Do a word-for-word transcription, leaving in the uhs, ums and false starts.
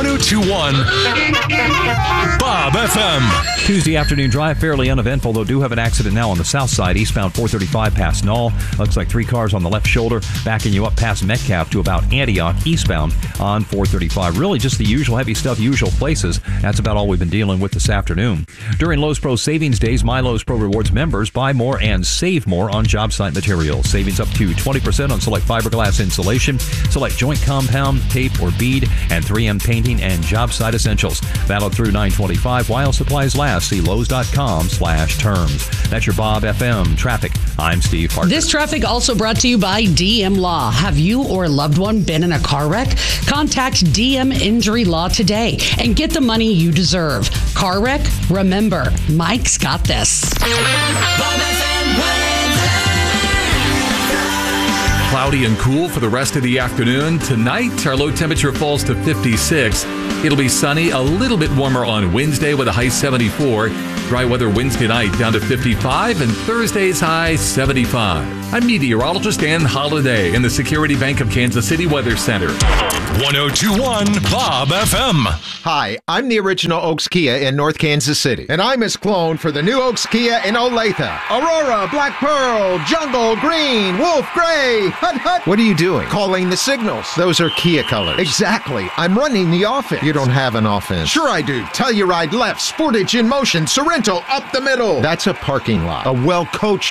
oh two one Bob F M. Tuesday afternoon drive, fairly uneventful, though do have an accident now on the south side, eastbound four thirty-five past Knoll. Looks like three cars on the left shoulder, backing you up past Metcalf to about Antioch, eastbound on four thirty-five. Really just the usual heavy stuff, usual places. That's about all we've been dealing with this afternoon. During Lowe's Pro Savings Days, My Lowe's Pro Rewards members buy more and save more on job site materials. Savings up to twenty percent on select fiberglass insulation, select joint compound, tape or bead, and three M painting and job site essentials. Valid through nine twenty-five while supplies last. See Lowe's.com slash terms. That's your Bob F M traffic. I'm Steve Parker. This traffic also brought to you by D M Law. Have you or a loved one been in a car wreck? Contact D M Injury Law today and get the money you deserve. Car wreck? Remember, Mike's got this. Bob F M weather. Cloudy and cool for the rest of the afternoon. Tonight, our low temperature falls to fifty-six. It'll be sunny, a little bit warmer on Wednesday with a high seventy-four. Dry weather Wednesday night down to fifty-five, and Thursday's high seventy-five. I'm meteorologist Ann Holiday in the Security Bank of Kansas City Weather Center. ten twenty-one Bob F M. Hi, I'm the original Oaks Kia in North Kansas City. And I'm his clone for the new Oaks Kia in Olathe. Aurora, Black Pearl, Jungle, Green, Wolf, Gray, Hut Hut. What are you doing? Calling the signals. Those are Kia colors. Exactly. I'm running the offense. You don't have an offense. Sure I do. Telluride left, Sportage in motion, Sorrento up the middle. That's a parking lot. A well-coached